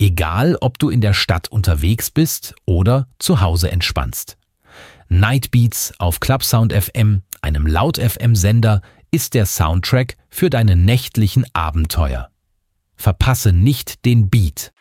Egal, ob du in der Stadt unterwegs bist oder zu Hause entspannst. Nightbeats auf Clubsound FM, einem Laut-FM-Sender, ist der Soundtrack für deine nächtlichen Abenteuer. Verpasse nicht den Beat.